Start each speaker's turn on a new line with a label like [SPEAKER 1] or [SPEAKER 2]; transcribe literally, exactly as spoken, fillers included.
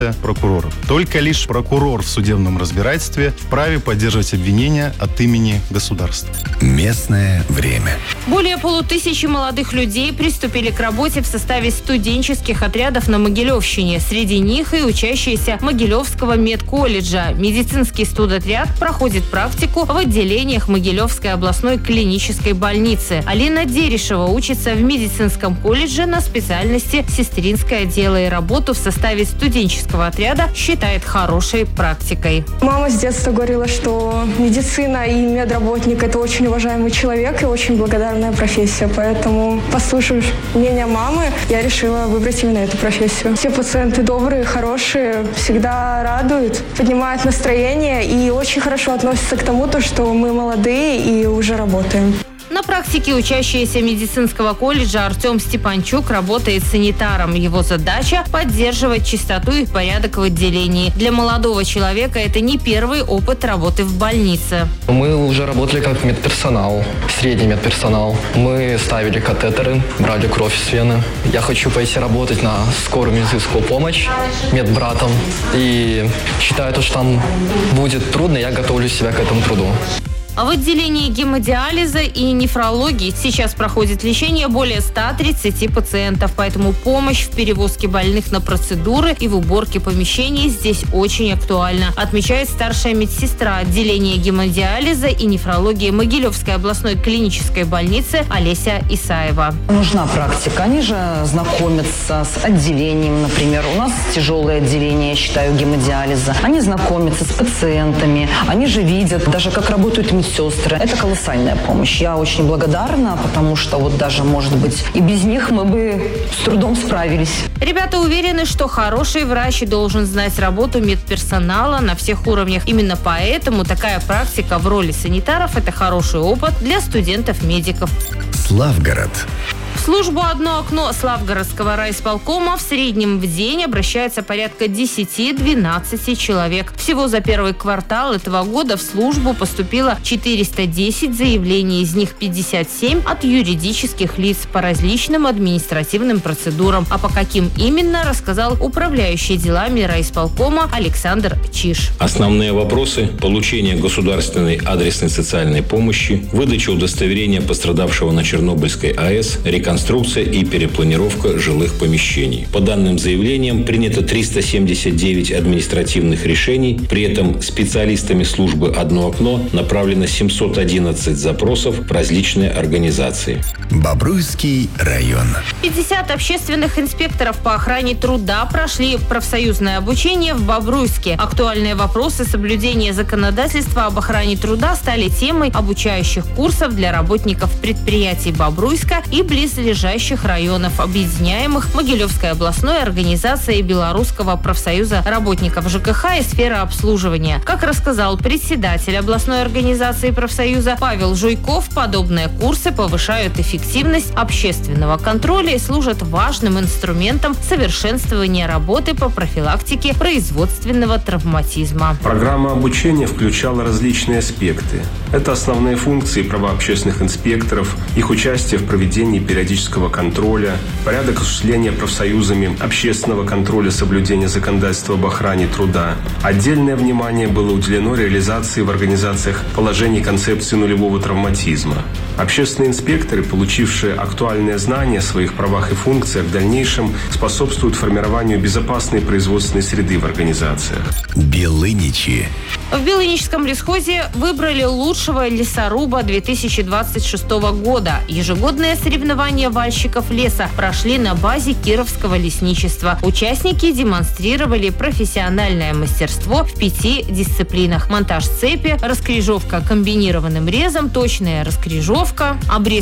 [SPEAKER 1] прокуроров. Только лишь прокурор в судебном разбирательстве вправе поддерживать обвинения от имени государства.
[SPEAKER 2] Местное время.
[SPEAKER 3] Более полутысячи молодых людей приступили к работе в составе студенческих отрядов на Могилевщине. Среди них и учащиеся Могилевского медколледжа. Медицинский студотряд проходит практику в отделениях Могилевской областной клинической больницы. Алина Дерешева учится в медицинском колледже на специальности сестринское дело и работу в составе студенческого отряда считает хорошей практикой.
[SPEAKER 4] Мама с детства говорила, что медицина и медработник – это очень уважаемый человек и очень благодарная профессия. Поэтому, послушав мнение мамы, я решила выбрать именно эту профессию. Все пациенты добрые, хорошие, всегда радуют, поднимают настроение и очень хорошо относятся к тому, что мы молодые и уже работаем.
[SPEAKER 3] На практике учащийся медицинского колледжа Артем Степанчук работает санитаром. Его задача – поддерживать чистоту и порядок в отделении. Для молодого человека это не первый опыт работы в больнице.
[SPEAKER 5] Мы уже работали как медперсонал, средний медперсонал. Мы ставили катетеры, брали кровь с вены. Я хочу пойти работать на скорую медицинскую помощь медбратом. И считаю, что там будет трудно, я готовлю себя к этому труду.
[SPEAKER 3] В отделении гемодиализа и нефрологии сейчас проходит лечение более ста тридцати пациентов, поэтому помощь в перевозке больных на процедуры и в уборке помещений здесь очень актуальна, отмечает старшая медсестра отделения гемодиализа и нефрологии Могилевской областной клинической больницы Олеся Исаева.
[SPEAKER 6] Нужна практика. Они же знакомятся с отделением, например. У нас тяжелое отделение, я считаю, гемодиализа. Они знакомятся с пациентами. Они же видят, даже как работают медсестры. Сестры. Это колоссальная помощь. Я очень благодарна, потому что вот даже, может быть, и без них мы бы с трудом справились.
[SPEAKER 3] Ребята уверены, что хороший врач должен знать работу медперсонала на всех уровнях. Именно поэтому такая практика в роли санитаров – это хороший опыт для студентов-медиков.
[SPEAKER 2] Славгород.
[SPEAKER 3] В службу «Одно окно» Славгородского райисполкома в среднем в день обращается порядка десяти-двенадцати человек. Всего за первый квартал этого года в службу поступило четыреста десять заявлений, из них пятьдесят семь от юридических лиц по различным административным процедурам. А по каким именно, рассказал управляющий делами райисполкома Александр Чиш.
[SPEAKER 7] Основные вопросы – получение государственной адресной социальной помощи, выдача удостоверения пострадавшего на Чернобыльской АЭС, реконструкция и перепланировка жилых помещений. По данным заявлениям принято триста семьдесят девять административных решений, при этом специалистами службы «Одно окно» направлено семьсот одиннадцать запросов в различные организации.
[SPEAKER 2] Бобруйский район.
[SPEAKER 3] пятьдесят общественных инспекторов по охране труда прошли профсоюзное обучение в Бобруйске. Актуальные вопросы соблюдения законодательства об охране труда стали темой обучающих курсов для работников предприятий Бобруйска и близлежащих районов, объединяемых Могилевской областной организацией Белорусского профсоюза работников ЖКХ и сферы обслуживания. Как рассказал председатель областной организации профсоюза Павел Жуйков, подобные курсы повышают эффективность общественного контроля и служат важным инструментом совершенствования работы по профилактике производственного травматизма.
[SPEAKER 8] Программа обучения включала различные аспекты. Это основные функции и права общественных инспекторов, их участие в проведении периодического контроля, порядок осуществления профсоюзами общественного контроля соблюдения законодательства об охране труда. Отдельное внимание было уделено реализации в организациях положений концепции нулевого травматизма. Общественные инспекторы, получившие актуальные знания о своих правах и функциях, в дальнейшем способствуют формированию безопасной производственной среды в организациях.
[SPEAKER 2] Белыничи.
[SPEAKER 3] В Белыничском лесхозе выбрали лучшего лесоруба две тысячи двадцать шестого года. Ежегодные соревнования вальщиков леса прошли на базе Кировского лесничества. Участники демонстрировали профессиональное мастерство в пяти дисциплинах: монтаж цепи, раскрежовка комбинированным резом, точная раскрежовка, обрез